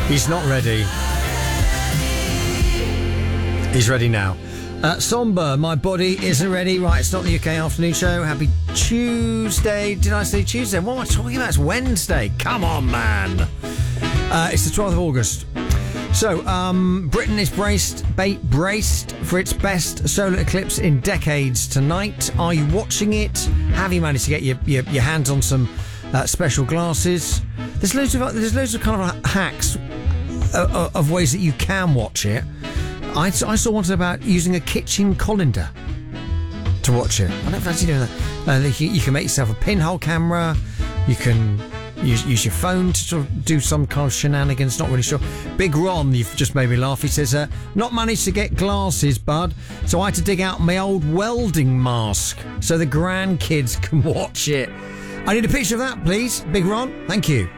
He's not ready. He's ready now. Somber, my body isn't ready. Right, it's not the UK afternoon show. Happy Tuesday. Did I say Tuesday? What am I talking about? It's Wednesday. Come on, man. It's the 12th of August. So, Britain is braced for its best solar eclipse in decades tonight. Are you watching it? Have you managed to get your hands on some special glasses? There's loads of kind of hacks of ways that you can watch it. I saw one about using a kitchen colander to watch it. I don't fancy doing that. You can make yourself a pinhole camera. You can use your phone to sort of do some kind of shenanigans. Not really sure. Big Ron, you've just made me laugh. He says, not managed to get glasses, bud. So I had to dig out my old welding mask so the grandkids can watch it. I need a picture of that, please. Big Ron, thank you.